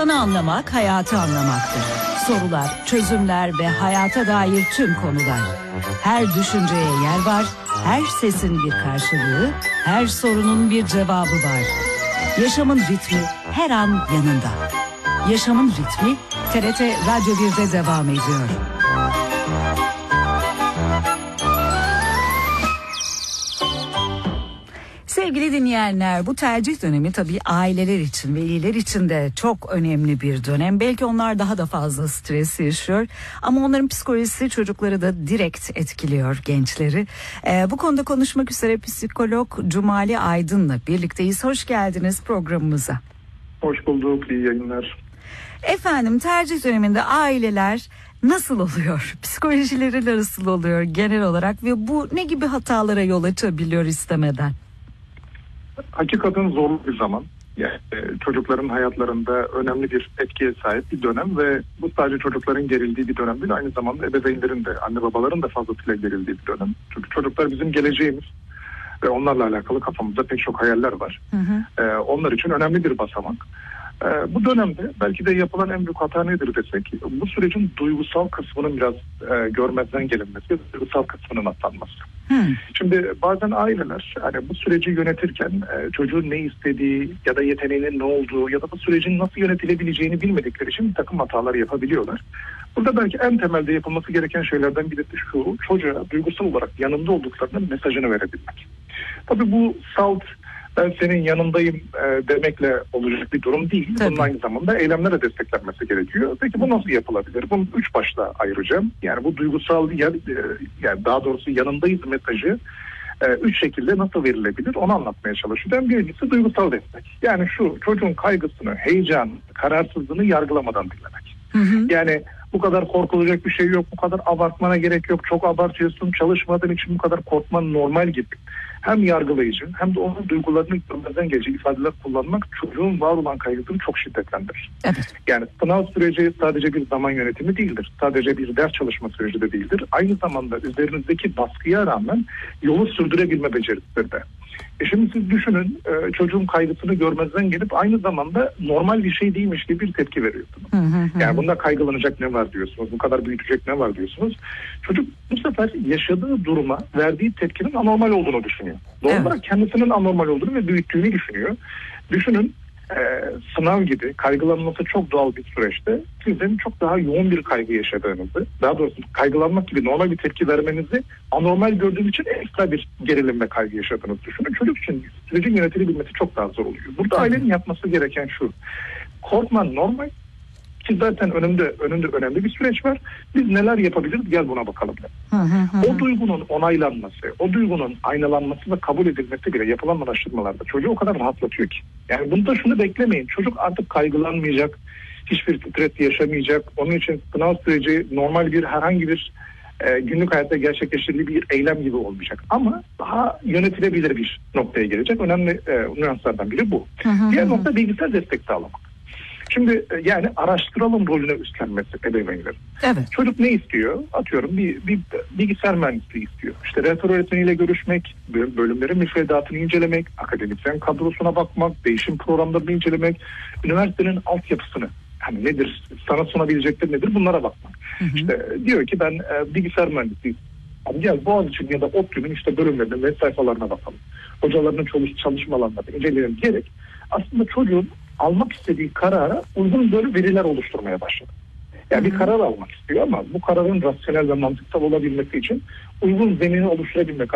İnsanı anlamak, hayatı anlamaktır. Sorular, çözümler ve hayata dair tüm konular. Her düşünceye yer var, her sesin bir karşılığı, her sorunun bir cevabı var. Yaşamın ritmi her an yanında. Yaşamın ritmi TRT Radyo 1'de devam ediyor. Sevgili dinleyenler, bu tercih dönemi tabii aileler için, veliler için de çok önemli bir dönem. Belki onlar daha da fazla stres yaşıyor ama onların psikolojisi çocukları da direkt etkiliyor, gençleri. Bu konuda konuşmak üzere psikolog Cumali Aydın'la birlikteyiz. Hoş geldiniz programımıza. Hoş bulduk, iyi yayınlar. Efendim, tercih döneminde aileler nasıl oluyor? Psikolojileri nasıl oluyor genel olarak ve bu ne gibi hatalara yol açabiliyor istemeden? Hakikaten zorlu bir zaman. Yani çocukların hayatlarında önemli bir etkiye sahip bir dönem ve bu sadece çocukların gerildiği bir dönem değil, aynı zamanda ebeveynlerin de, anne babaların da fazlasıyla gerildiği bir dönem. Çünkü çocuklar bizim geleceğimiz ve onlarla alakalı kafamızda pek çok hayaller var. Onlar için önemli bir basamak. Bu dönemde belki de yapılan en büyük hata nedir desek, bu sürecin duygusal kısmının biraz görmezden gelinmesi, duygusal kısmının atlanması. Şimdi bazen aileler hani bu süreci yönetirken çocuğun ne istediği ya da yeteneğinin ne olduğu ya da bu sürecin nasıl yönetilebileceğini bilmedikleri için bir takım hatalar yapabiliyorlar. Burada belki en temelde yapılması gereken şeylerden biri de şu: çocuğa duygusal olarak yanında olduklarının mesajını verebilmek. Tabii bu salt, ben senin yanındayım demekle olacak bir durum değil. Tabii. Bunun aynı zamanda eylemlere desteklenmesi gerekiyor. Peki bu nasıl yapılabilir? Bunu 3 başta ayıracağım. Yani bu duygusal, yani daha doğrusu yanındayız mesajı 3 şekilde nasıl verilebilir onu anlatmaya çalışacağım. Birincisi duygusal destek. Yani şu: çocuğun kaygısını, heyecanını, kararsızlığını yargılamadan dinlemek. Yani bu kadar korkulacak bir şey yok, bu kadar abartmana gerek yok, çok abartıyorsun, çalışmadığın için bu kadar korkman normal gibi. Hem yargılayıcı hem de onun duygularını görmezden gelecek ifadeler kullanmak çocuğun var olan kaygısını çok şiddetlendirir. Evet. Yani sınav süreci sadece bir zaman yönetimi değildir. Sadece bir ders çalışma süreci de değildir. Aynı zamanda üzerinizdeki baskıya rağmen yolu sürdürebilme becerisidir de. Şimdi siz düşünün, çocuğun kaygısını görmezden gelip aynı zamanda normal bir şey değilmiş gibi bir tepki veriyorsunuz. Yani bunda kaygılanacak ne var diyorsunuz, bu kadar büyütecek ne var diyorsunuz. Çocuk bu sefer yaşadığı duruma verdiği tepkinin anormal olduğunu düşünüyor. Doğal olarak kendisinin anormal olduğunu ve büyüttüğünü düşünüyor. Düşünün, sınav gibi kaygılanması çok doğal bir süreçte sizin çok daha yoğun bir kaygı yaşadığınızı, daha doğrusu kaygılanmak gibi normal bir tepki vermenizi anormal gördüğünüz için ekstra bir gerilim ve kaygı yaşadığınızı düşünün. Çocuk için sürecin yönetilebilmesi çok daha zor oluyor. Burada ailenin yapması gereken şu: korkman normal ki zaten önünde önemli bir süreç var. Biz neler yapabiliriz, gel buna bakalım. O duygunun onaylanması, o duygunun aynalanması ve kabul edilmesi bile yapılan araştırmalarda çocuğu o kadar rahatlatıyor ki. Yani bunda şunu beklemeyin: çocuk artık kaygılanmayacak, hiçbir stres yaşamayacak. Onun için sınav süreci normal bir herhangi bir günlük hayatta gerçekleştirdiği bir eylem gibi olmayacak. Ama daha yönetilebilir bir noktaya gelecek. Önemli nüanslardan biri bu. Diğer nokta bilgisayar destek sağlamak. Şimdi yani araştıralım rolüne üstlenmesi ebeveynlerin. Evet. Çocuk ne istiyor? Atıyorum bir bilgisayar mühendisliği istiyor. İşte rehber öğretmeniyle görüşmek, bölümlerin müfredatını incelemek, akademisyen kadrosuna bakmak, değişim programlarını incelemek, üniversitenin altyapısını, hani nedir, sana sunabilecekleri nedir, bunlara bakmak. İşte diyor ki ben bilgisayar mühendisliği. Gel Boğaziçi ya da ODTÜ'nün işte bölümlerine, web sayfalarına bakalım. Hocalarının çalışmalarına inceleyelim diyerek aslında çocuğun almak istediği karara uygun böyle veriler oluşturmaya başladı. Yani bir karar almak istiyor ama bu kararın rasyonel ve mantıksal olabilmesi için uygun zemini oluşturabilmek